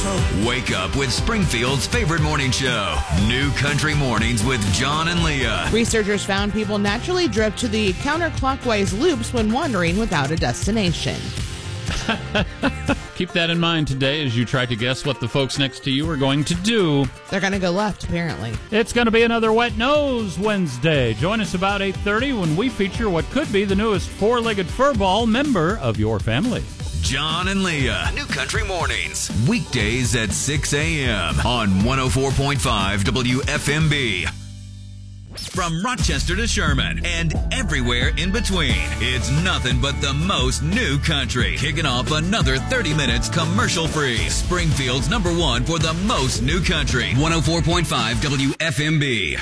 Wake up with Springfield's favorite morning show, New Country Mornings with John and Leah. Researchers found people naturally drift to the counterclockwise loops when wandering without a destination. Keep that in mind today as you try to guess what the folks next to you are going to do. They're going to go left, apparently. It's going to be another Wet Nose Wednesday. Join us about 8:30 when we feature what could be the newest four-legged furball member of your family. John and Leah, New Country Mornings, weekdays at 6 a.m. on 104.5 WFMB. From Rochester to Sherman and everywhere in between, it's nothing but the most new country. Kicking off another 30 minutes commercial-free. Springfield's #1 for the most new country, 104.5 WFMB.